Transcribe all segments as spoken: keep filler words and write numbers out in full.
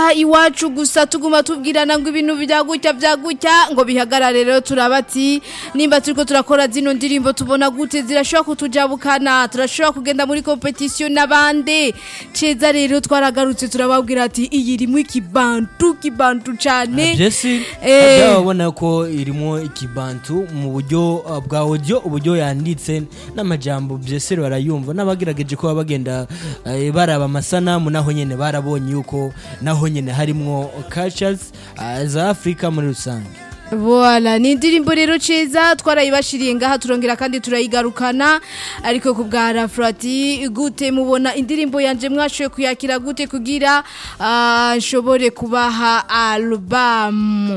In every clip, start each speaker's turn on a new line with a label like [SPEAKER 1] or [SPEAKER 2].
[SPEAKER 1] ngaha iwacu gusa tuguma tubwirana ngo ibintu byagutya byagutya ngo bihagarare rero turabati nimba turiko turakora zino ndirimbo tubona gute zirashobora kutujabukana turashobora kugenda muri competition nabande ceza rero twaragarutse turababwira ati iyi irimo ikibantu kibantu cyane
[SPEAKER 2] byese eh abona ko irimo ikibantu mu buryo uh, bwa audio uburyo yanditse n'amajambo byese barayumva n'abagirageje ko bagenda uh, baraba amasanamu naho nyene barabonye yuko naho nyene harimwo cultures uh, za Afrika muri rusange.
[SPEAKER 1] Voilà, ni indirimbo rero ceza twarayibashiriye ngaha turongera kandi turayigarukana ariko ku bwa Rafrati gute mubona indirimbo yanje mwashoye kuyakira gute kugira nshobore uh, kubaha album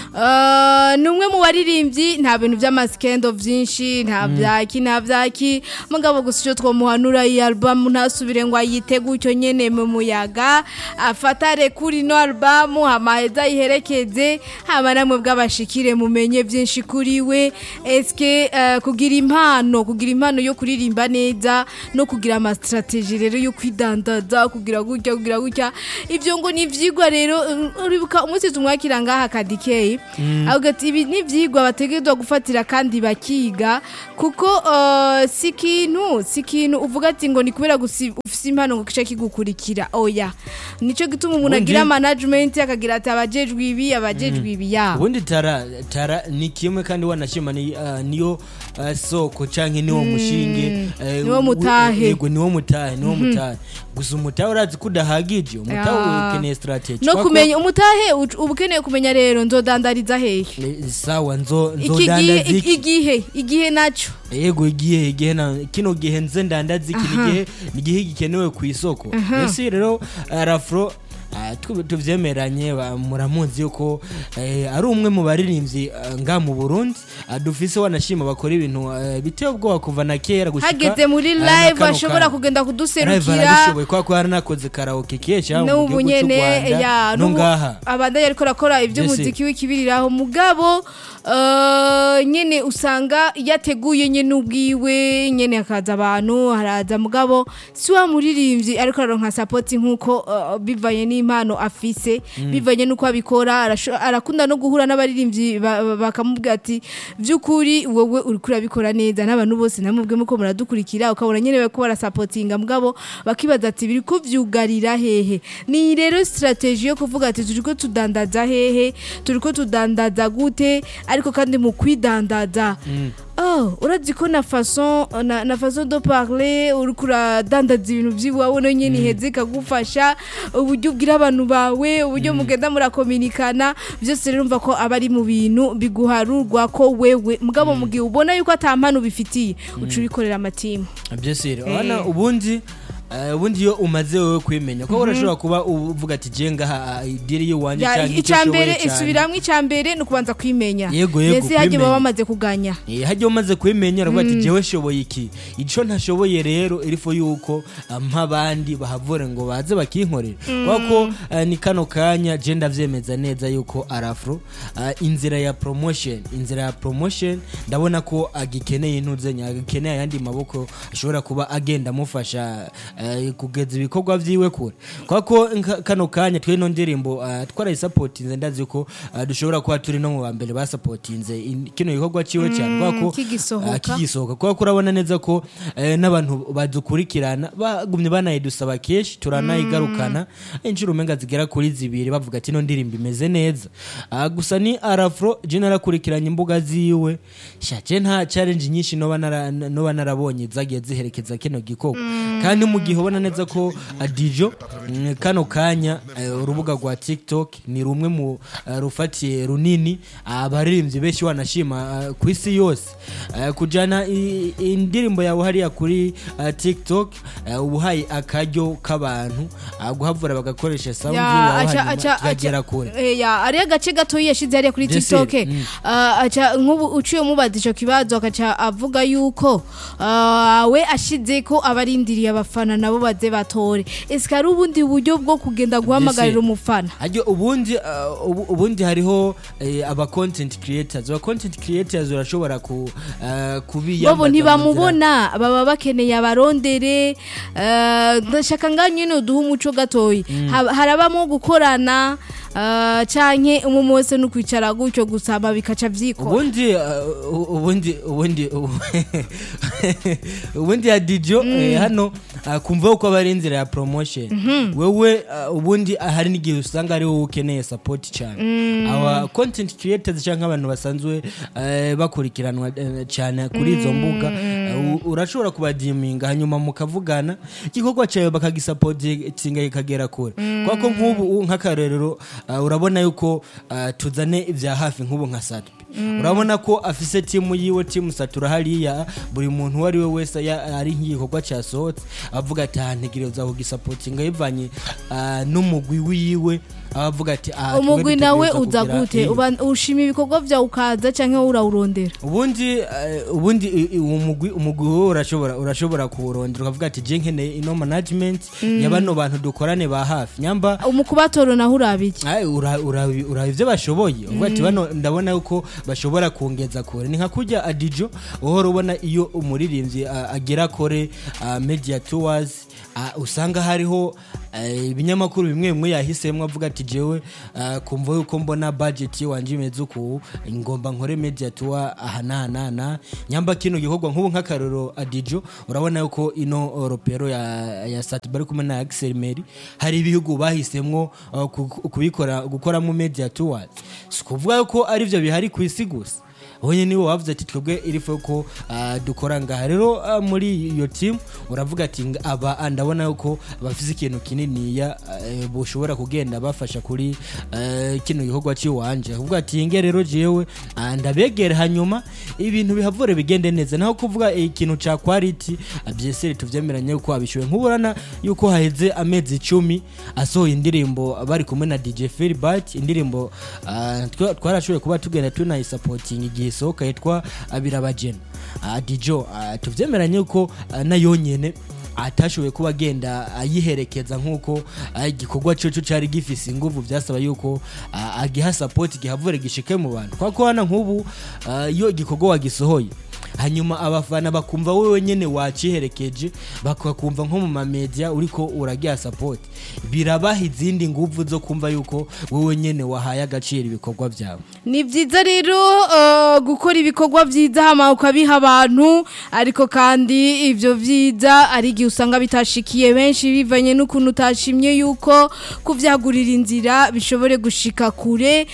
[SPEAKER 1] uh, numwe mu baririmbyi nta bintu by'amaskendo vyinshi nta byaki nta byaki mugabo gusa cyo twomuhanura iyi album ntasubire ngo ayite gutyo nyene mu muyaga afatare kuri no album hamaheza iherekeze hama namwe bw'aba shikire mumenye byinshi kuri we eske uh, kugira impano kugira impano yo kuririmba neza no kugira ama strategy rero yo kwidandaza kugira gutya kugira gutya ivyo ngo nivyigwa rero uribuka umunsi tumwakira ngaha kadikei mm. agati ibi nivyigwa bategezwa gufatira kandi bakiga kuko uh, sikintu sikintu uvuga ati ngo ni kubera ufise impano ngo kica kigukurikira oya nico gituma umuntu agira management akagira ati abajejwe ibi abajejwe ibi ya
[SPEAKER 2] ubundi tara tara ni kimwe kandi wanashima ni uh, niyo uh, soko canke niwo mushinge
[SPEAKER 1] uh, niwo mutahe
[SPEAKER 2] yego niwo mutahe niwo mm -hmm. mutahe gusa umutahe urazi kudahagije umutahe ukeneye strategy
[SPEAKER 1] no kumenya umutahe ubukeneye kumenya rero nzodandariza hehe
[SPEAKER 2] sawa nzo nzodandariza
[SPEAKER 1] igihe igihe naco
[SPEAKER 2] yego igihe igihe na kino gihe nze ndandaza iki gihe igihe gikenewe ku isoko ese rero Rafro tuvyemeranye muramuzi yuko ari umwe mu baririmbyi nga mu Burundi dufise wanashima bakora ibintu biteye ubwoba kuva na kera gushika
[SPEAKER 1] hageze muri live ashobora kugenda kuduserukira
[SPEAKER 2] arashoboye kwa kwa nakoze karaoke kesha
[SPEAKER 1] mu gihugu cy'u Rwanda no ngaha abandanya ariko rakora ivyo muziki w'ikibiriraho mugabo Uh, nyene usanga yateguye nyene ubwiwe nyene akaza abantu haraza mugabo si wa muririmbyi ariko aronka support nkuko uh, bivanye n'impano afise mm. bivanye nuko abikora arakunda no guhura n'abaririmbyi bakamubwira ati byukuri wowe uri kurabikora neza n'abantu bose namubwe muko muradukurikira ukabona nyene bako bara supportinga mugabo bakibaza ati biri kuvyugarira hehe ni rero strategy yo kuvuga ati turiko tudandaza hehe turiko tudandaza gute ariko kandi mu kwidandaza mm. oh urazi ko na façon na, na façon de parler urukura dandaza ibintu byiwawe no nyene heze kagufasha uburyo bwira abantu bawe uburyo mm. mugenda murakominikana byose rero umva ko abari mu bintu biguharurwa ko wewe mugabo mm. mugihe ubona yuko atampano bifitiye mm. ucurikorera amatimu
[SPEAKER 2] byose rero hey. Ana ubundi ubundi yo umaze wewe kwimenya ko urashobora kuba uvuga ati jenga idiri yo wanje cyangwa
[SPEAKER 1] icambere isubiramwe icambere no kubanza kwimenya
[SPEAKER 2] yesi
[SPEAKER 1] haje baba bamaze kuganya
[SPEAKER 2] eh haje bamaze kwimenya aravuga ati jewe shoboye iki ico ntashoboye rero irifo yuko mpabandi bahavure ngo baze bakinkorera kwako ni kano kanya je ndavyemeza neza yuko Arafro inzira ya promotion inzira ya promotion ndabona ko agikeneye intuze nya agikeneye yandi maboko ashobora kuba agenda mufasha Uh, kugeza ibikorwa vyiwe kure kwako kano kanya twe no ndirimbo uh, twara supportinze ndazi ko uh, dushobora kuba turi no mu bambere ba supportinze kino gikorwa ciwe cyane kwako kigisohoka uh, kwako urabona neza ko uh, n'abantu badukurikirana bagumye banayidusaba keshi turanayigarukana mm. inshuro menga zigera kuri zibiri bavuga ati no ndirimbo imeze neza uh, gusa ni Arafro general kurikiranye imbuga ziwe shaje nta challenge nyinshi no banara no banarabonye zagiye ziherekeza kino gikorwa mm. kandi mu gihe ubona neza ko Adijo kano kanya urubuga rwa TikTok ni rumwe mu rufatiye runini abaririmbyi beshi wanashima ku isi yose kujana indirimbo yawe hariya kuri TikTok ubuhaye akaryo k'abantu guhavura bagakoresha sound yagera kure
[SPEAKER 1] ya ari agace gato yashize hariya kuri TikTok acha nk'ubu uciye mubadisho kibazo akaca avuga yuko we ashize ko abarindiriye abafana abafana nabo baze batore ese ari ubundi buryo bwo kugenda guhamagarira umufana
[SPEAKER 2] ajyo ubundi uh, ubu, ubundi hariho uh, aba content creators aba content creators urashobora ku uh, kubiyambaza
[SPEAKER 1] bobo ntibamubona baba bakeneye abarondere ndashaka uh, nganye no duha umuco gatoyi mm. harabamo gukorana Uh, canke umwe wese no kwicara gutyo gusaba bikaca vyiko
[SPEAKER 2] ubundi uh, ubundi ubundi ubundi ya Dijo mm. eh, hano uh, kumva uko bari inzira ya promotion mm -hmm. wewe uh, ubundi uh, hari n'igihe usanga ari wowe ukeneye support cyane mm. aba content creators canke abantu basanzwe uh, bakurikiranwa uh, cyane kuri izo mm. mbuga uh, urashobora kubadiminga hanyuma mukavugana igikorwa cyawe bakagisupportinga ikagera kure mm. kwako nk'ubu nk'akarerero Uh, urabona yuko uh, tuzane ivya hafi nk'ubu nka Satu mm. urabona ko afise timu yiwe timu Satura hariya buri muntu wari we wese ari nk'igikorwa cyasohotse avuga ati ntegereza kugisupportinga yivanye uh, n'umugwi wiwe avuga ati
[SPEAKER 1] umugwi nawe uza gute ushima ibikorwa vya ukaza canke urawurondera
[SPEAKER 2] ubundi uh, ubundi umugwi umugwi urashobora urashobora kuwurondera ukavuga ati je nkene ino management mm. yabano bantu dukorane ba hafi nyamba
[SPEAKER 1] umukubatoro naho urabiki
[SPEAKER 2] ai ura ura ura ivyo bashoboye uvuga ati bano ndabona yuko bashobora kuongeza kore ni nka kujya Adijo uhora ubona iyo umuririmbyi uh, agera kore uh, media tours uh, usanga hariho ibinyamakuru bimwe bimwe yahisemwe avuga ati jewe uh, kumva yuko mbona budget wanje imeze uko ingomba nkore media tour ahanana nyamba kino gikorwa nk'ubu nk'akaroro Adijo urabona yuko ino Europero ya ya Sat bari kumwe na Axel Meri hari ibihugu bahisemwo uh, kubikora gukora mu media tour sikuvuga yuko ari byo bihari ku isi gusa honye niwe wavuze ati twebwe irifo ko uh, dukora ngaha rero uh, muri iyo team uravuga ati aba ndabona yuko bafise ikintu kinini ya uh, boshobora kugenda bafasha kuri uh, kino gikorwa ciwanje uvuga ati inge rero jewe uh, ndabegera hanyuma ibintu bihavure bigende neza naho kuvuga ikintu ca quality abyesere uh, tuvyemeranye yuko abishowe nk'uburana yuko haheze amezi icumi asohoye indirimbo bari kumwe na D J Philbert indirimbo uh, twarashoboye kuba tugenda tuna supporting igihe soka yitwa Abirabagena Adijo uh, tuvyemeranye uko uh, nayo nyene atashoboye kuba agenda ayiherekeza nkuko igikorwa uh, cyo cyari gifise inguvu byasaba yuko uh, agiha support gihavure gishike mu bantu kwako hana nkubu uh, yo igikorwa wagisohoye hanyuma abafana bakumva wewe nyene waciherekeje bakakumva nko mu media uriko uragiya support birabaha izindi nguvu zo kumva yuko wewe nyene wahaye agaciro ibikorwa byawe
[SPEAKER 1] ni vyiza rero uh, gukora ibikorwa vyiza hama ukabiha abantu ariko kandi ivyo vyiza ari gihe usanga bitashikiye benshi bivanye n'ukuntu utashimye yuko kuvyagurira inzira bishobore gushika kure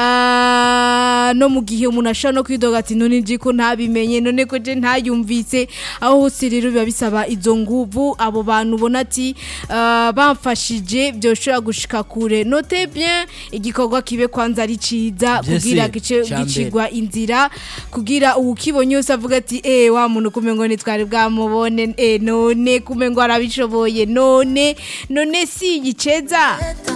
[SPEAKER 1] uh, no mu gihe umuntu ashaka no kwidoga ati none njiko ntabimenye none ko je ntayumvise aho hose rero biba bisaba izo nguvu abo bantu ubona ati uh, bamfashije byoshobora gushika kure note bien igikorwa kibe kwanza ari ciza kugira gice gicigwa inzira kugira ukibonye yose avuga ati eh wa muntu kumengo ni twari bwamubone eh none kumengo arabishoboye none none si yiceza